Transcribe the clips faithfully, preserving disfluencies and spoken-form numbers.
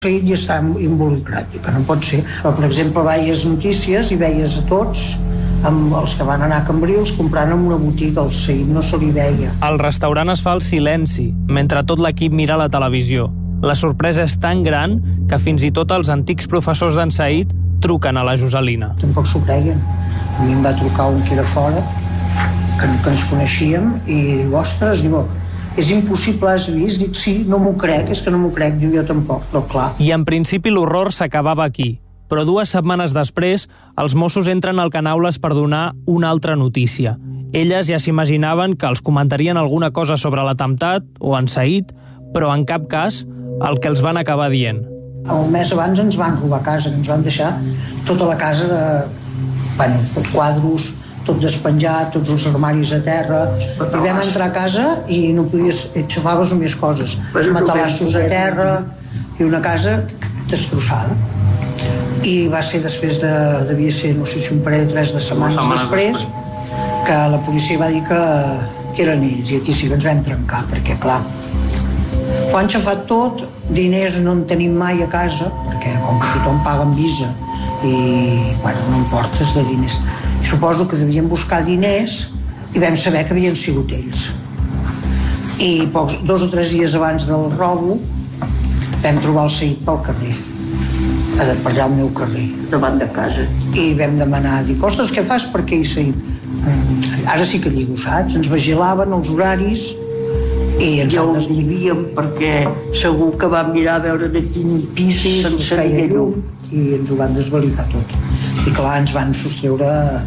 Seguit ja està involucrat, que no pot ser. Però, per exemple, veies notícies i veies a tots, amb els que van anar a Cambrils, comprant en una botiga, el Seguit no se li veia. Al restaurant es fa el silenci, mentre tot l'equip mira la televisió. La sorpresa és tan gran que fins i tot els antics professors d'en Said truquen a la Joselina. Tampoc s'ho creien. A mi em va trucar un que era fora, que, que ens coneixíem, i diu, ostres, diu, és impossible, has vist? Dic, sí, no m'ho crec, és que no m'ho crec, diu, jo tampoc, però clar. I en principi l'horror s'acabava aquí, però dues setmanes després els Mossos entren al Canaules per donar una altra notícia. Elles ja s'imaginaven que els comentarien alguna cosa sobre l'atemptat o en Said, però en cap cas el que els van acabar dient. Un mes abans ens van robar casa, ens van deixar tota la casa de, bueno, tots quadros, tot despenjat, tots els armaris a terra, i vam entrar a casa i no podies, aixafaves només coses, els matalassos a terra, i una casa destrossada. I va ser després de, devia ser, no sé si un parell o tres de setmanes, setmanes després, després, que la policia va dir que, que eren ells, i aquí sí que ens vam trencar, perquè clar, ho han xafat tot, diners no en tenim mai a casa, perquè com que tothom paga amb Visa, i bueno, no em portes de diners. Suposo que devien buscar diners i vam saber que havien sigut ells. I pocs, dos o tres dies abans del robo vam trobar el Said pel carrer, per allà al meu carrer, davant de casa. I vam demanar, dic, ostres, què fas per aquí, Said? Mm, ara sí que lligo, saps? Ens vigilaven els horaris i ens ja ho vivíem perquè segur que vam mirar a veure de quin pis sí, se'ns feia llum i ens ho van desvalitar tot. I clar, ens van sostreure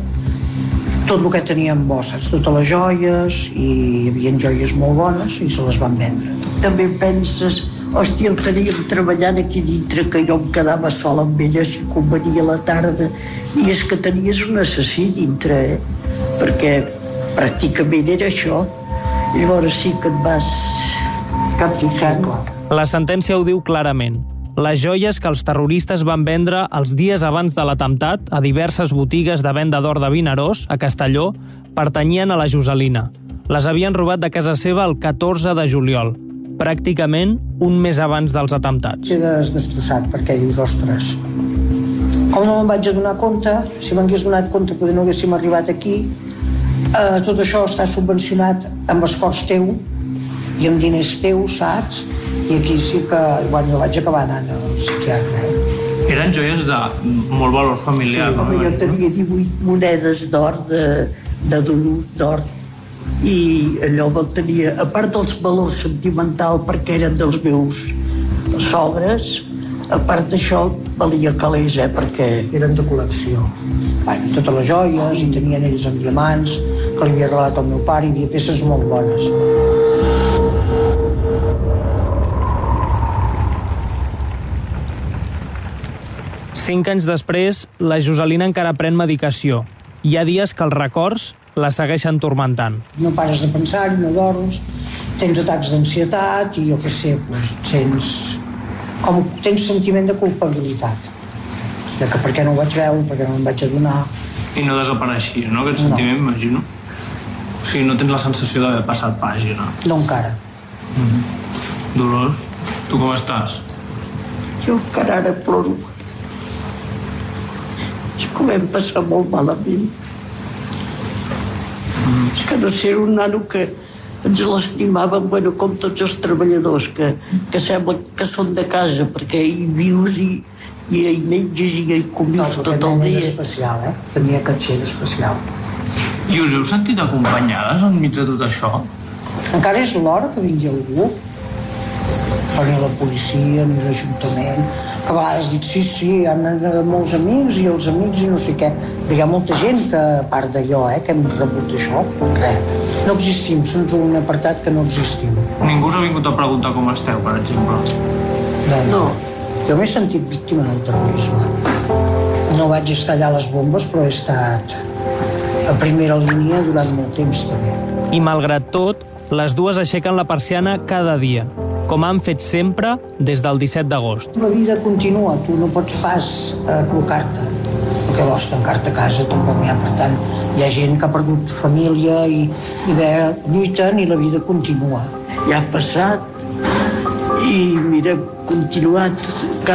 tot el que teníem bosses, totes les joies, i hi havia joies molt bones i se les van vendre. També penses, hòstia, el teníem treballant aquí dintre, que jo em quedava sola amb elles i quan venia a la tarda, i és que tenies un assassí dintre, eh? Perquè pràcticament era això. I llavors sí que et vas capficant. La sentència ho diu clarament. Les joies que els terroristes van vendre els dies abans de l'atemptat a diverses botigues de venda d'or de Vinaròs, a Castelló, pertanyien a la Joselina. Les havien robat de casa seva el catorze de juliol, pràcticament un mes abans dels atemptats. Quedes destrossat perquè dius, ostres, com no me'n vaig adonar compte, si m'hagués donat compte potser no haguéssim arribat aquí, eh, tot això està subvencionat amb esforç teu i amb diners teus, saps? I aquí sí que, igual jo vaig acabar anant al psiquiatre. Eh? Eren joies de molt valor familiar. Sí, no? Jo tenia divuit monedes d'or, de, de d'or, i allò el tenia, a part dels valors sentimental perquè eren dels meus sogres, a part d'això valia calés, eh, perquè eren de col·lecció. Bueno, totes les joies, i tenien ells amb diamants, que li havia regalat al meu pare, hi havia peces molt bones. Cinc anys després, la Joselina encara pren medicació. Hi ha dies que els records la segueixen tormentant. No pares de pensar-hi, no dorms, tens atacs d'ansietat i jo què sé, doncs, tens, com, tens sentiment de culpabilitat. De que per què no ho vaig veure, per què no em vaig adonar. I no desapareixia, no, aquest sentiment, no. Imagino? O sigui, no tens la sensació d'haver passat pàgina. No encara. Mm-hmm. Dolors, tu com estàs? Jo encara ara ploro. És que ho vam passar molt malament. Mm. És que no sé, era un nano que ens l'estimàvem, bueno, com tots els treballadors, que, que sembla que són de casa, perquè hi vius i, i hi menges i hi convius no, tot el dia. Era especial, eh? Tenia catxer especial. I us heu sentit acompanyades enmig de tot això? Encara és l'hora que vingui algú, però ni la policia ni l'Ajuntament, que a vegades dic sí, sí, hi ha molts amics i els amics i no sé què, però hi ha molta gent que, a part de jo, eh, que hem rebut d'això, res. No existim, som un apartat que no existim. Ningú us ha vingut a preguntar com esteu, per exemple? No, no. Jo m'he sentit víctima del terrorisme. No vaig estar allà a les bombes, però he estat a primera línia durant molt temps també. I malgrat tot, les dues aixequen la persiana cada dia, com han fet sempre des del disset d'agost. La vida continua, tu no pots pas col·locar-te, perquè vols tancar-te a casa, tampoc n'hi ha. Per tant, hi ha gent que ha perdut família i, i bé, lluiten i la vida continua. Ja ha passat i mira, continuat